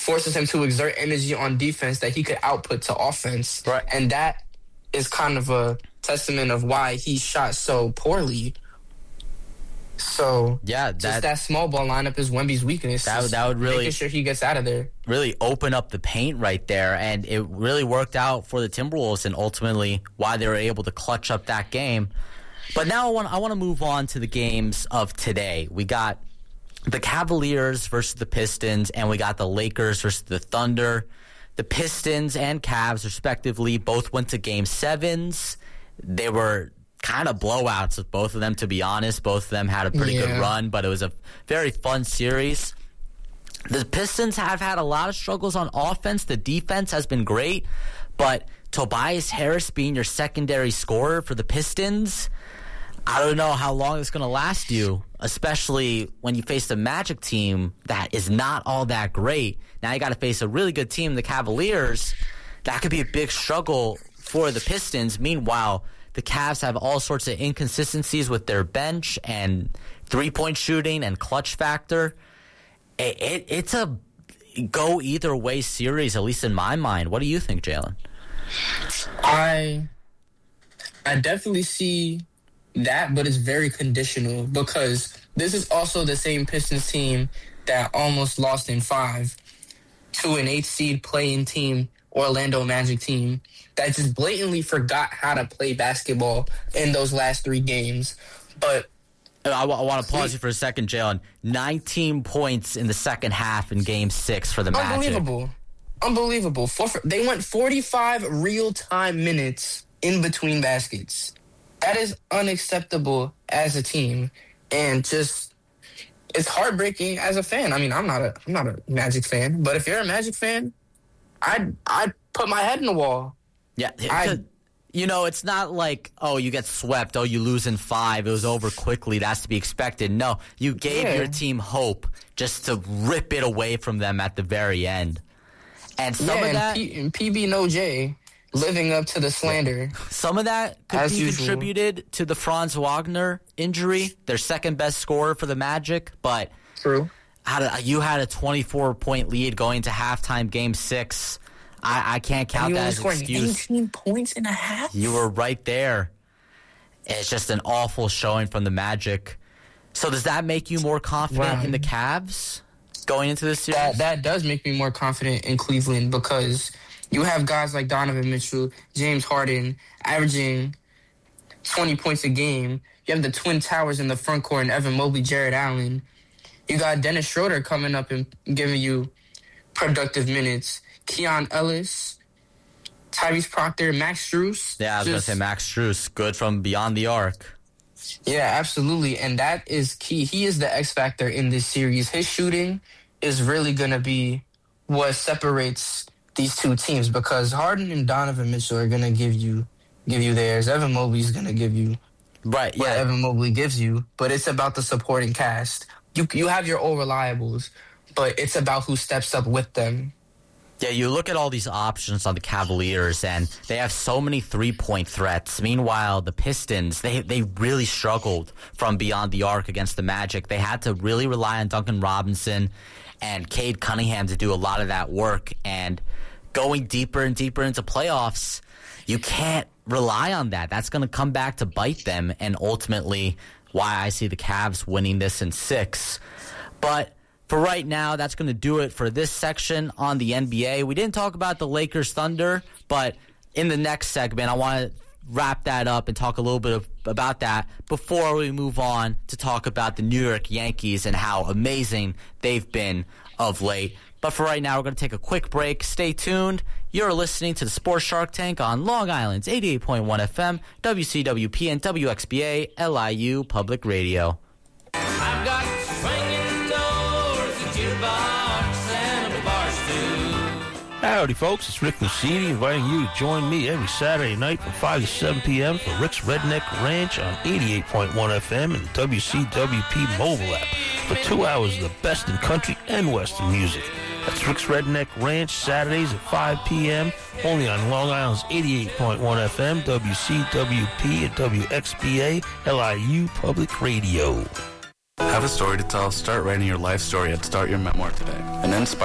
forces him to exert energy on defense that he could output to offense. Right. And that is kind of a testament of why he shot so poorly. So yeah, just that small ball lineup is Wemby's weakness. That would really making sure he gets out of there. Really open up the paint right there, and it really worked out for the Timberwolves, and ultimately why they were able to clutch up that game. But now I want to move on to the games of today. We got the Cavaliers versus the Pistons, and we got the Lakers versus the Thunder. The Pistons and Cavs, respectively, both went to Game 7s. They were kind of blowouts with both of them, to be honest. Both of them had a pretty good run, but it was a very fun series. The Pistons have had a lot of struggles on offense. The defense has been great, but Tobias Harris being your secondary scorer for the Pistons, I don't know how long it's going to last you, especially when you face the Magic team that is not all that great. Now you got to face a really good team, the Cavaliers. That could be a big struggle for the Pistons. Meanwhile, the Cavs have all sorts of inconsistencies with their bench and three-point shooting and clutch factor. It's a go-either-way series, at least in my mind. What do you think, Jalen? I definitely see that, but it's very conditional because this is also the same Pistons team that almost lost in 5 to an 8th seed play-in team, Orlando Magic team, that just blatantly forgot how to play basketball in those last 3 games. But I want to pause you for a second, Jalen. 19 points in the second half in Game 6 for the Magic. Unbelievable. They went 45 real-time minutes in between baskets. That is unacceptable as a team, and just it's heartbreaking as a fan. I mean, I'm not a Magic fan, but if you're a Magic fan, I'd put my head in the wall. Yeah, it's not like, oh, you get swept, oh, you lose in 5, it was over quickly, that's to be expected. No, you gave your team hope just to rip it away from them at the very end. And some of that... and PB No J living up to the slander. Some of that could be contributed to the Franz Wagner injury, their second-best scorer for the Magic, but... True. You had a 24-point lead going to halftime Game 6. I can't count that as an excuse. 18 points in a half? You were right there. It's just an awful showing from the Magic. So does that make you more confident in the Cavs going into this series? That does make me more confident in Cleveland because you have guys like Donovan Mitchell, James Harden, averaging 20 points a game. You have the Twin Towers in the front court and Evan Mobley, Jared Allen. You got Dennis Schroeder coming up and giving you productive minutes. Keon Ellis, Tyrese Proctor, Max Strus. Yeah, I was going to say Max Strus, good from beyond the arc. Yeah, absolutely, and that is key. He is the X factor in this series. His shooting is really going to be what separates these two teams because Harden and Donovan Mitchell are going to give you theirs. Evan Mobley is going to give you what Evan Mobley gives you, but it's about the supporting cast. You have your old reliables, but it's about who steps up with them. Yeah, you look at all these options on the Cavaliers, and they have so many three-point threats. Meanwhile, the Pistons, they really struggled from beyond the arc against the Magic. They had to really rely on Duncan Robinson and Cade Cunningham to do a lot of that work. And going deeper and deeper into playoffs, you can't rely on that. That's going to come back to bite them, and ultimately why I see the Cavs winning this in 6. But for right now, that's going to do it for this section on the NBA. We didn't talk about the Lakers Thunder, but in the next segment, I want to wrap that up and talk a little bit about that before we move on to talk about the New York Yankees and how amazing they've been of late. But for right now, we're going to take a quick break. Stay tuned. You're listening to the Sports Shark Tank on Long Island's 88.1 FM, WCWP, and WXBA LIU Public Radio. I've got swinging doors, a jukebox, and a bar stool. Howdy, folks. It's Rick Lucidi inviting you to join me every Saturday night from 5 to 7 p.m. for Rick's Redneck Ranch on 88.1 FM and WCWP mobile app for 2 hours of the best in country and western music. That's Rick's Redneck Ranch, Saturdays at 5 p.m., only on Long Island's 88.1 FM, WCWP, and WXBA LIU Public Radio. Have a story to tell? Start writing your life story at Start Your Memoir today. An inspiring